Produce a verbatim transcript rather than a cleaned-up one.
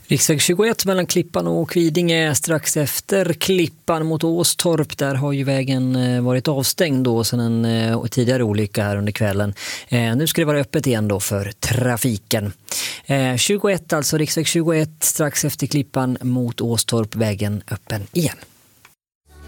Riksväg tjugoett mellan Klippan och Kvidinge strax efter Klippan mot Åstorp. Där har ju vägen varit avstängd då sedan en tidigare olycka här under kvällen. Eh, nu ska det vara öppet igen då för trafiken. Eh, tjugoett alltså, riksväg tjugoett strax efter Klippan mot Åstorp, vägen öppen igen.